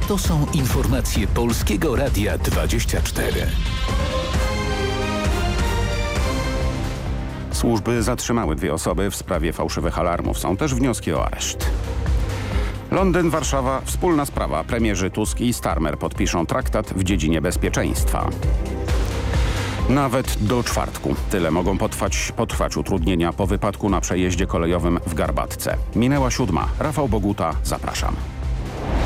To są informacje Polskiego Radia 24. Służby zatrzymały 2 osoby w sprawie fałszywych alarmów. Są też wnioski o areszt. Londyn, Warszawa, wspólna sprawa. Premierzy Tusk i Starmer podpiszą traktat w dziedzinie bezpieczeństwa. Nawet do czwartku. Tyle mogą potrwać utrudnienia po wypadku na przejeździe kolejowym w Garbatce. Minęła 7. Rafał Boguta, zapraszam.